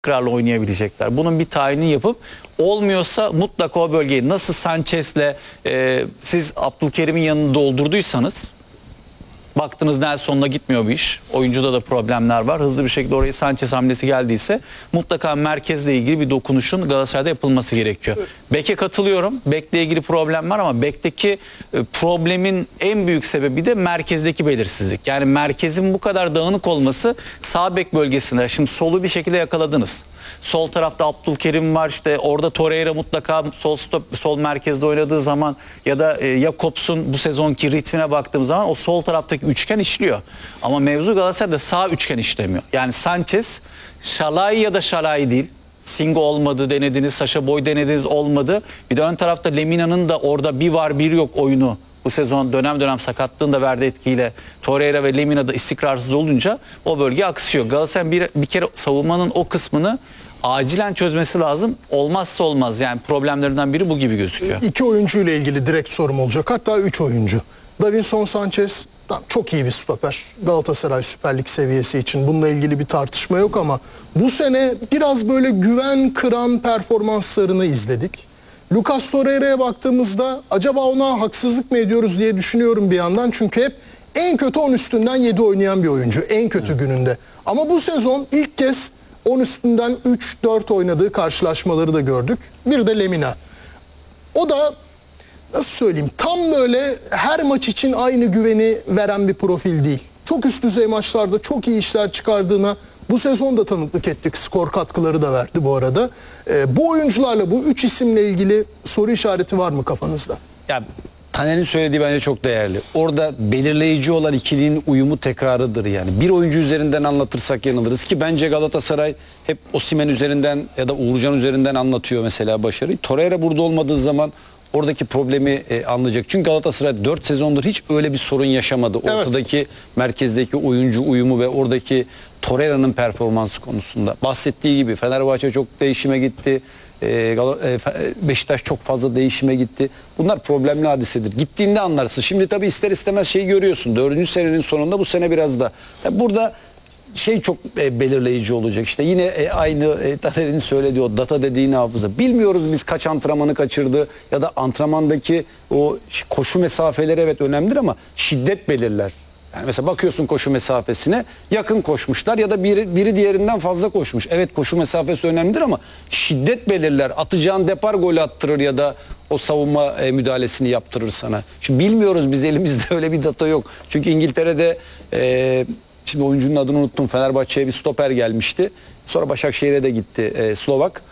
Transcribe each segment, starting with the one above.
istikrarlı oynayabilecekler. Bunun bir tayini yapıp olmuyorsa mutlaka o bölgeyi nasıl Sanchez'le siz Abdülkerim'in yanını doldurduysanız baktınız Nelson'la gitmiyor bu iş. Oyuncuda da problemler var. Hızlı bir şekilde oraya Sanchez hamlesi geldiyse mutlaka merkezle ilgili bir dokunuşun Galatasaray'da yapılması gerekiyor. Bek'e katılıyorum. Bek'le ilgili problem var ama Bek'teki problemin en büyük sebebi de merkezdeki belirsizlik. Yani merkezin bu kadar dağınık olması sağ bek bölgesinde. Şimdi solu bir şekilde yakaladınız. Sol tarafta Abdülkerim var, işte orada Torreira mutlaka sol merkezde oynadığı zaman ya da Jakobs'un bu sezonki ritmine baktığım zaman o sol taraftaki üçgen işliyor. Ama mevzu Galatasaray'da sağ üçgen işlemiyor. Yani Sanchez, Şalai ya da Şalai değil. Singo olmadı denediniz, Sacha Boey denediniz, olmadı. Bir de ön tarafta Lemina'nın da orada bir var bir yok oyunu. Bu sezon dönem dönem sakatlığında verdiği etkiyle Torreira ve Lemina da istikrarsız olunca o bölge aksıyor. Galatasaray'ın bir kere savunmanın o kısmını acilen çözmesi lazım. Olmazsa olmaz, yani problemlerinden biri bu gibi gözüküyor. İki oyuncuyla ilgili direkt sorum olacak. Hatta 3 oyuncu. Davinson Sanchez çok iyi bir stoper. Galatasaray Süper Lig seviyesi için bununla ilgili bir tartışma yok ama bu sene biraz böyle güven kıran performanslarını izledik. Lucas Torreira'ya baktığımızda acaba ona haksızlık mı ediyoruz diye düşünüyorum bir yandan. Çünkü hep en kötü 10 üstünden 7 oynayan bir oyuncu. En kötü gününde. Ama bu sezon ilk kez 10 üstünden 3-4 oynadığı karşılaşmaları da gördük. Bir de Lemina. O da nasıl söyleyeyim, tam böyle her maç için aynı güveni veren bir profil değil. Çok üst düzey maçlarda çok iyi işler çıkardığına bu sezon da tanıklık ettik. Skor katkıları da verdi bu arada. Bu oyuncularla, bu 3 isimle ilgili soru işareti var mı kafanızda? Ya Taner'in söylediği bence çok değerli. Orada belirleyici olan ikilinin uyumu tekrarıdır yani. Bir oyuncu üzerinden anlatırsak yanılırız ki bence Galatasaray hep Osimhen üzerinden ya da Uğurcan üzerinden anlatıyor mesela başarıyı. Torreira burada olmadığı zaman oradaki problemi anlayacak. Çünkü Galatasaray 4 sezondur hiç öyle bir sorun yaşamadı. Evet. Ortadaki, merkezdeki oyuncu uyumu ve oradaki Torreira'nın performansı konusunda. Bahsettiği gibi Fenerbahçe çok değişime gitti. Beşiktaş çok fazla değişime gitti. Bunlar problemli hadisedir. Gittiğinde anlarsın. Şimdi tabii ister istemez şeyi görüyorsun. 4. senenin sonunda bu sene biraz da. Burada şey çok belirleyici olacak. İşte yine aynı Taner'in söylediği o data dediğini hafıza. Bilmiyoruz biz kaç antrenmanı kaçırdı ya da antrenmandaki o koşu mesafeleri evet önemlidir ama şiddet belirler. Yani mesela bakıyorsun koşu mesafesine, yakın koşmuşlar ya da biri diğerinden fazla koşmuş. Evet, koşu mesafesi önemlidir ama şiddet belirler. Atacağın depar golü attırır ya da o savunma müdahalesini yaptırır sana. Şimdi bilmiyoruz, biz elimizde öyle bir data yok. Çünkü İngiltere'de şimdi oyuncunun adını unuttum, Fenerbahçe'ye bir stoper gelmişti. Sonra Başakşehir'e de gitti Slovak.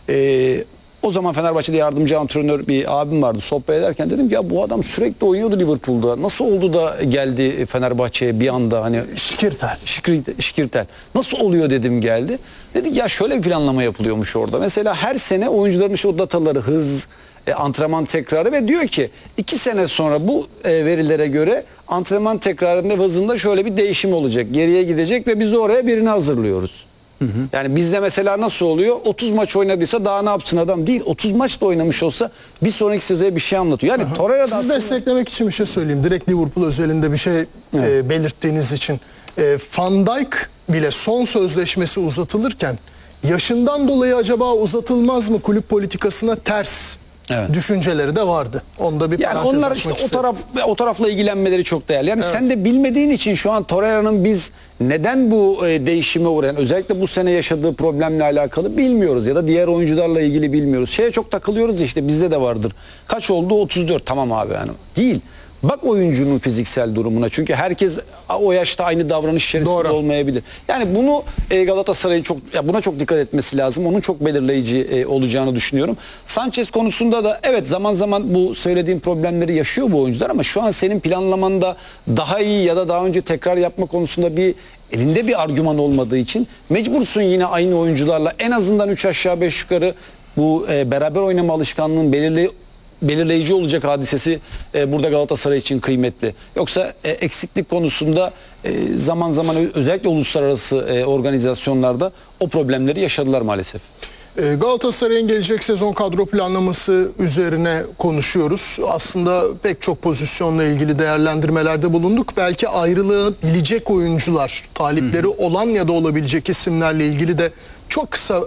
O zaman Fenerbahçe'de yardımcı antrenör bir abim vardı. Sohbet ederken dedim ki ya bu adam sürekli oynuyordu Liverpool'da. Nasıl oldu da geldi Fenerbahçe'ye bir anda, hani Şikirtel. Nasıl oluyor dedim, geldi. Dedik ya şöyle bir planlama yapılıyormuş orada. Mesela her sene oyuncuların şu dataları, hız, antrenman tekrarı ve diyor ki 2 sene sonra bu verilere göre antrenman tekrarında ve hızında şöyle bir değişim olacak. Geriye gidecek ve biz de oraya birini hazırlıyoruz. Yani bizde mesela nasıl oluyor? 30 maç oynadıysa daha ne yapsın adam değil. 30 maç da oynamış olsa bir sonraki sezona bir şey anlatıyor. Yani Torreira'da Siz desteklemek için bir şey söyleyeyim. Direkt Liverpool özelinde bir şey belirttiğiniz için. Van Dijk bile son sözleşmesi uzatılırken yaşından dolayı acaba uzatılmaz mı, kulüp politikasına ters düşünceleri de vardı. Onda bir yani onlar işte o tarafla ilgilenmeleri çok değerli. Yani sen de bilmediğin için şu an Torreira'nın biz neden bu değişime uğrayan, özellikle bu sene yaşadığı problemle alakalı bilmiyoruz ya da diğer oyuncularla ilgili bilmiyoruz. Şeye çok takılıyoruz ya, işte bizde de vardır. Kaç oldu? 34. Tamam abi, yani değil. Bak oyuncunun fiziksel durumuna. Çünkü herkes o yaşta aynı davranış içerisinde olmayabilir. Yani bunu Galatasaray'ın buna çok dikkat etmesi lazım. Onun çok belirleyici olacağını düşünüyorum. Sanchez konusunda da evet zaman zaman bu söylediğim problemleri yaşıyor bu oyuncular ama şu an senin planlamanda daha iyi ya da daha önce tekrar yapma konusunda elinde bir argüman olmadığı için mecbursun yine aynı oyuncularla en azından 3 aşağı 5 yukarı bu beraber oynama alışkanlığının belirleyici olacak hadisesi burada Galatasaray için kıymetli. Yoksa eksiklik konusunda zaman zaman özellikle uluslararası organizasyonlarda o problemleri yaşadılar maalesef. Galatasaray'ın gelecek sezon kadro planlaması üzerine konuşuyoruz. Aslında pek çok pozisyonla ilgili değerlendirmelerde bulunduk. Belki ayrılabilecek oyuncular, talipleri olan ya da olabilecek isimlerle ilgili de çok kısa